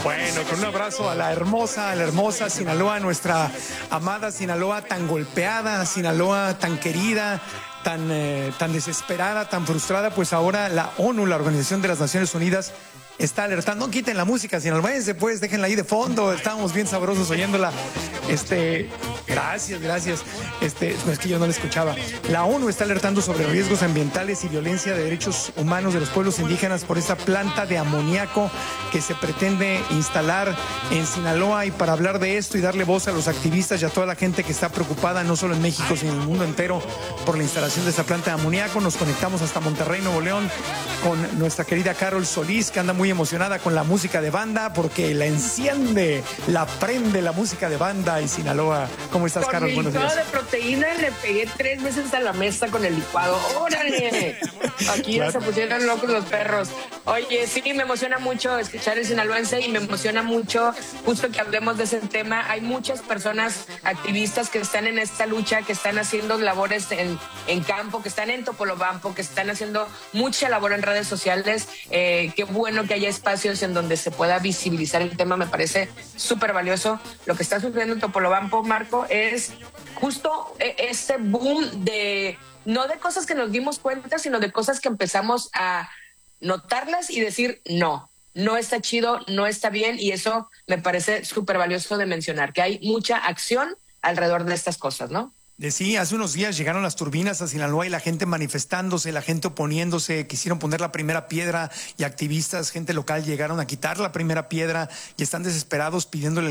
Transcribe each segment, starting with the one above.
Bueno, con un abrazo a la hermosa Sinaloa, nuestra amada Sinaloa tan golpeada, Sinaloa tan querida, tan desesperada, tan frustrada, pues ahora la ONU, la Organización de las Naciones Unidas, está alertando. No quiten la música sinaloense, pues déjenla ahí de fondo, estamos bien sabrosos oyéndola. Gracias. Es que yo no la escuchaba. La ONU está alertando sobre riesgos ambientales y violencia de derechos humanos de los pueblos indígenas por esta planta de amoníaco que se pretende instalar en Sinaloa. Y para hablar de esto y darle voz a los activistas y a toda la gente que está preocupada, no solo en México, sino en el mundo entero, por la instalación de esta planta de amoníaco, nos conectamos hasta Monterrey, Nuevo León, con nuestra querida Carol Solís, que anda muy emocionada con la música de banda, porque la enciende, la prende la música de banda en Sinaloa. ¿Cómo estás, Carol? Buenos días. Con días. de proteína le pegué 3 veces a la mesa con el licuado. ¡Órale! Aquí ya se pusieron locos los perros. Oye, sí, me emociona mucho escuchar el sinaloense y me emociona mucho justo que hablemos de ese tema. Hay muchas personas activistas que están en esta lucha, que están haciendo labores en campo, que están en Topolobampo, que están haciendo mucha labor en redes sociales. Qué bueno que haya espacios en donde se pueda visibilizar el tema. Me parece súper valioso. Lo que está sucediendo en Topolobampo, Marco, es justo este boom no de cosas que nos dimos cuenta, sino de cosas que empezamos a notarlas y decir no está chido, no está bien, y eso me parece súper valioso de mencionar, que hay mucha acción alrededor de estas cosas, ¿no? Sí, hace unos días llegaron las turbinas a Sinaloa y la gente manifestándose, la gente oponiéndose, quisieron poner la primera piedra y activistas, gente local llegaron a quitar la primera piedra y están desesperados pidiéndole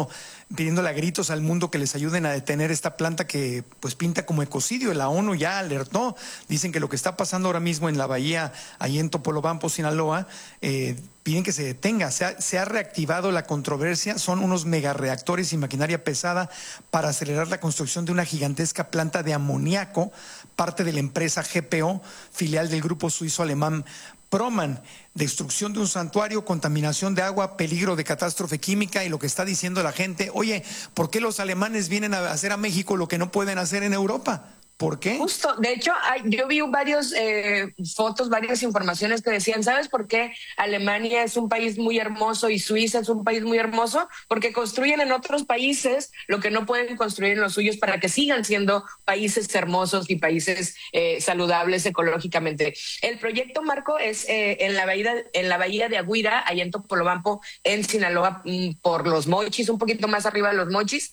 a gritos al mundo que les ayuden a detener esta planta que pues pinta como ecocidio. La ONU ya alertó, dicen que lo que está pasando ahora mismo en la bahía, ahí en Topolobampo, Sinaloa, piden que se detenga. Se ha reactivado la controversia, son unos megareactores y maquinaria pesada para acelerar la construcción de una gigantesca planta de amoníaco, parte de la empresa GPO, filial del grupo suizo-alemán Proman. Destrucción de un santuario, contaminación de agua, peligro de catástrofe química, y lo que está diciendo la gente, oye, ¿por qué los alemanes vienen a hacer a México lo que no pueden hacer en Europa? ¿Por qué? Justo, de hecho, yo vi varios fotos, varias informaciones que decían, ¿sabes por qué Alemania es un país muy hermoso y Suiza es un país muy hermoso? Porque construyen en otros países lo que no pueden construir en los suyos para que sigan siendo países hermosos y países saludables ecológicamente. El proyecto, Marco, es en la bahía de Aguira, allá en Topolobampo, en Sinaloa, por Los Mochis, un poquito más arriba de Los Mochis,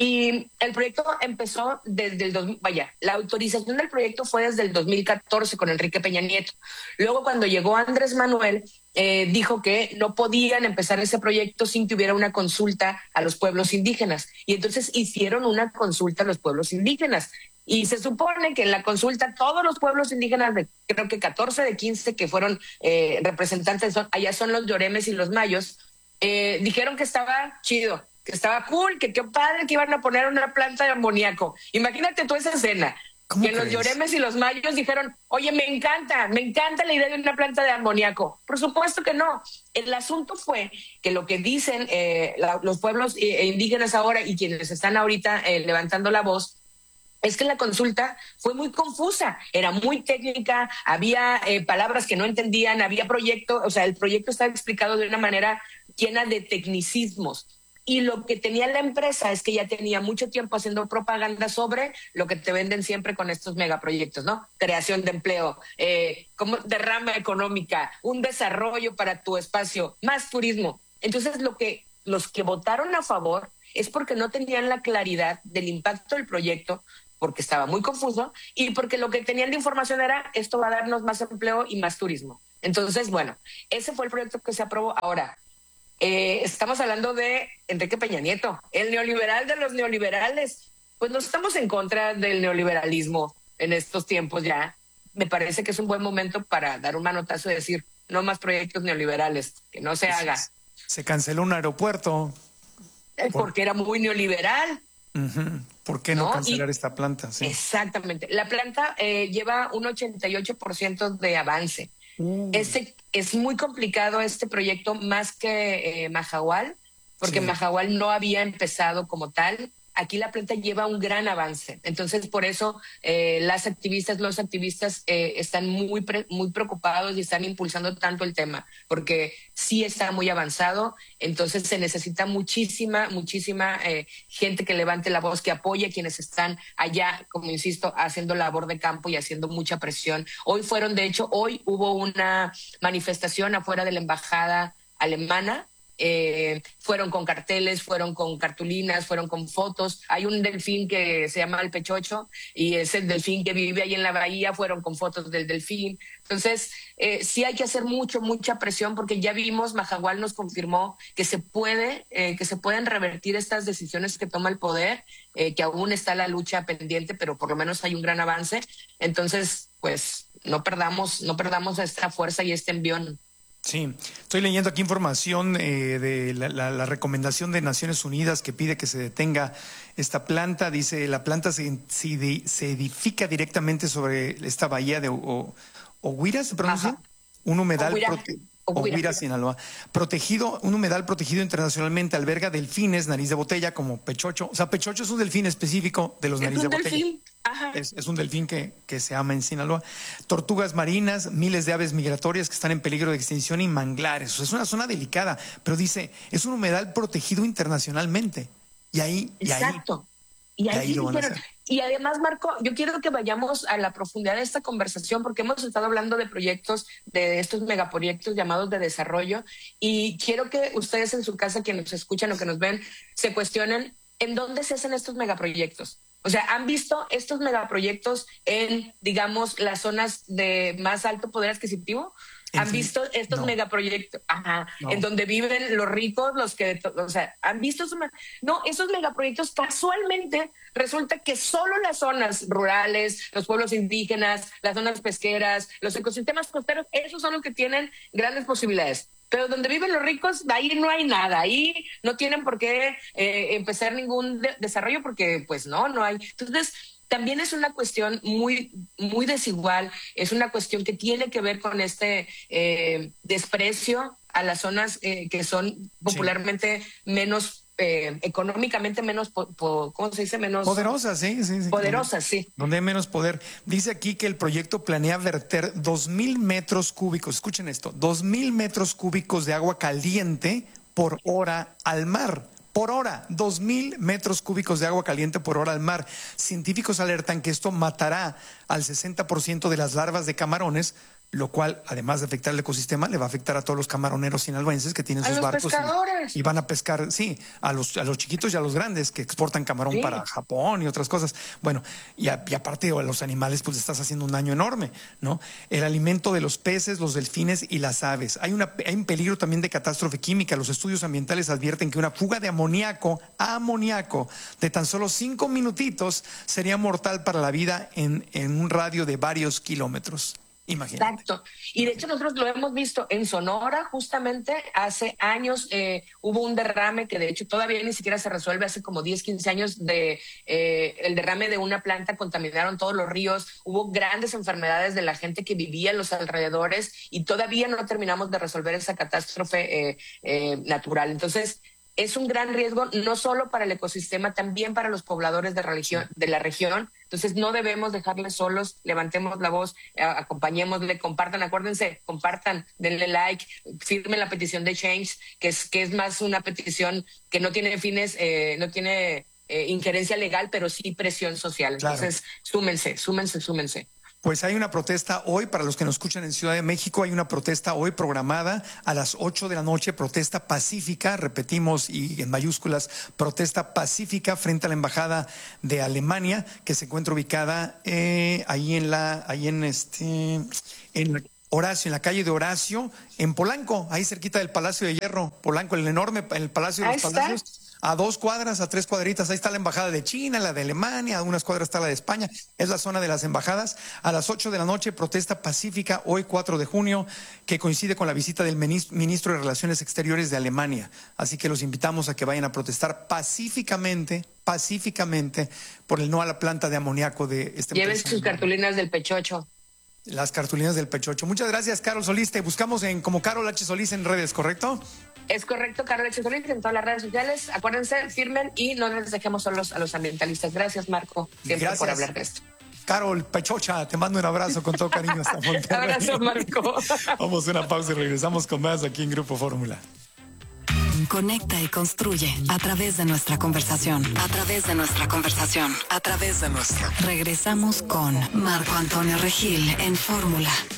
y el proyecto empezó desde el 2000, la autorización del proyecto fue desde el 2014 con Enrique Peña Nieto. Luego, cuando llegó Andrés Manuel, dijo que no podían empezar ese proyecto sin que hubiera una consulta a los pueblos indígenas. Y entonces hicieron una consulta a los pueblos indígenas. Y se supone que en la consulta todos los pueblos indígenas, creo que 14 de 15 que fueron representantes, allá son los Yoremes y los Mayos, dijeron que estaba chido, que estaba cool, que qué padre que iban a poner una planta de amoníaco. Imagínate tú esa escena, que los Yoremes y los Mayos dijeron, oye, me encanta la idea de una planta de amoníaco. Por supuesto que no. El asunto fue que lo que dicen los pueblos indígenas ahora y quienes están ahorita levantando la voz, es que la consulta fue muy confusa, era muy técnica, había palabras que no entendían, había proyecto, o sea, el proyecto estaba explicado de una manera llena de tecnicismos. Y lo que tenía la empresa es que ya tenía mucho tiempo haciendo propaganda sobre lo que te venden siempre con estos megaproyectos, ¿no? Creación de empleo, como derrama económica, un desarrollo para tu espacio, más turismo. Entonces, los que votaron a favor es porque no tenían la claridad del impacto del proyecto, porque estaba muy confuso y porque lo que tenían de información era esto va a darnos más empleo y más turismo. Entonces, bueno, ese fue el proyecto que se aprobó. Ahora, estamos hablando de Enrique Peña Nieto, el neoliberal de los neoliberales. Pues no estamos en contra del neoliberalismo en estos tiempos ya. Me parece que es un buen momento para dar un manotazo y decir, no más proyectos neoliberales, que no se haga. Se canceló un aeropuerto. Porque era muy neoliberal. Uh-huh. ¿Por qué no cancelar esta planta? Sí. Exactamente. La planta lleva un 88% de avance. Es muy complicado este proyecto, más que Mahahual, porque Mahahual no había empezado como tal. aquí la planta lleva un gran avance. Entonces, por eso las activistas, los activistas están muy preocupados y están impulsando tanto el tema, porque sí está muy avanzado. Entonces, se necesita muchísima gente que levante la voz, que apoye a quienes están allá, como insisto, haciendo labor de campo y haciendo mucha presión. Hoy hubo una manifestación afuera de la embajada alemana. Fueron con carteles, fueron con cartulinas, fueron con fotos. Hay un delfín que se llama el Pechocho y es el delfín que vive ahí en la bahía, fueron con fotos del delfín. Entonces, sí hay que hacer mucha presión, porque ya vimos, Mahahual nos confirmó que se pueden revertir estas decisiones que toma el poder, que aún está la lucha pendiente, pero por lo menos hay un gran avance. Entonces, pues no perdamos esta fuerza y este envión. Sí, estoy leyendo aquí información de la recomendación de Naciones Unidas que pide que se detenga esta planta. Dice, la planta se edifica directamente sobre esta bahía de Oguira, ¿se pronuncia? Ajá. Un humedal Oguira, Sinaloa, protegido, un humedal protegido internacionalmente, alberga delfines, nariz de botella, como pechocho. O sea, pechocho es un delfín específico de los nariz de botella. Delfín. Ajá. Es un delfín que se ama en Sinaloa. Tortugas marinas, miles de aves migratorias que están en peligro de extinción y manglares. O sea, es una zona delicada, pero dice, es un humedal protegido internacionalmente. Exacto. Y ahí lo van a hacer. Y además, Marco, yo quiero que vayamos a la profundidad de esta conversación, porque hemos estado hablando de proyectos, de estos megaproyectos llamados de desarrollo, y quiero que ustedes en su casa, quienes nos escuchan o que nos ven, se cuestionen en dónde se hacen estos megaproyectos. O sea, ¿han visto estos megaproyectos en, digamos, las zonas de más alto poder adquisitivo? ¿Han visto estos megaproyectos? Ajá, no. En donde viven los ricos, los que, o sea, ¿han visto esos? No, esos megaproyectos casualmente resulta que solo las zonas rurales, los pueblos indígenas, las zonas pesqueras, los ecosistemas costeros, esos son los que tienen grandes posibilidades. Pero donde viven los ricos, ahí no hay nada, ahí no tienen por qué empezar ningún desarrollo, porque pues no hay. Entonces, también es una cuestión muy desigual, es una cuestión que tiene que ver con este desprecio a las zonas que son popularmente menos, económicamente menos, ¿cómo se dice? Menos poderosas, sí. Poderosas, sí. Donde hay menos poder. Dice aquí que el proyecto planea verter 2,000 metros cúbicos, escuchen esto, 2,000 metros cúbicos de agua caliente por hora al mar. Por hora, 2,000 metros cúbicos de agua caliente por hora al mar. Científicos alertan que esto matará al 60% de las larvas de camarones, lo cual, además de afectar el ecosistema, le va a afectar a todos los camaroneros sinaloenses que tienen sus barcos y van a pescar, sí, a los chiquitos y a los grandes que exportan camarón para Japón y otras cosas. Bueno, y aparte a los animales, pues estás haciendo un daño enorme, ¿no? El alimento de los peces, los delfines y las aves. Hay un peligro también de catástrofe química. Los estudios ambientales advierten que una fuga de amoníaco de tan solo 5 minutitos sería mortal para la vida en un radio de varios kilómetros. Imagínate. Exacto. Y de hecho nosotros lo hemos visto en Sonora, justamente hace años hubo un derrame que de hecho todavía ni siquiera se resuelve, hace como 10, 15 años el derrame de una planta, contaminaron todos los ríos, hubo grandes enfermedades de la gente que vivía en los alrededores y todavía no terminamos de resolver esa catástrofe natural. Entonces, es un gran riesgo no solo para el ecosistema, también para los pobladores de la región. Entonces no debemos dejarles solos, levantemos la voz, acompañémosle, compartan, acuérdense, compartan, denle like, firmen la petición de Change, que es más una petición que no tiene fines, no tiene injerencia legal, pero sí presión social. Entonces, súmense. Pues hay una protesta hoy, para los que nos escuchan en Ciudad de México, hay una protesta hoy programada a las 8 de la noche, protesta pacífica, repetimos y en mayúsculas, protesta pacífica frente a la Embajada de Alemania, que se encuentra ubicada en Horacio, en la calle de Horacio, en Polanco, ahí cerquita del Palacio de Hierro, Polanco, el Palacio de los Palacios. A 2 cuadras, a 3 cuadritas, ahí está la embajada de China, la de Alemania, a unas cuadras está la de España, es la zona de las embajadas. A las 8 de la noche, protesta pacífica, hoy 4 de junio, que coincide con la visita del ministro de Relaciones Exteriores de Alemania. Así que los invitamos a que vayan a protestar pacíficamente, por el no a la planta de amoníaco de este. Lleven sus cartulinas del Pechocho. Las cartulinas del Pechocho. Muchas gracias, Carol Solís. Te buscamos como Carol H. Solís en redes, ¿correcto? Es correcto, Carol Solís, en todas las redes sociales. Acuérdense, firmen y no les dejemos solos a los ambientalistas. Gracias, Marco, siempre por hablar de esto. Carol Pechocha, te mando un abrazo con todo cariño hasta Monterrey. Abrazo, Marco. Vamos a una pausa y regresamos con más aquí en Grupo Fórmula. Conecta y construye a través de nuestra conversación. A través de nuestra conversación. A través de nuestra. Regresamos con Marco Antonio Regil en Fórmula.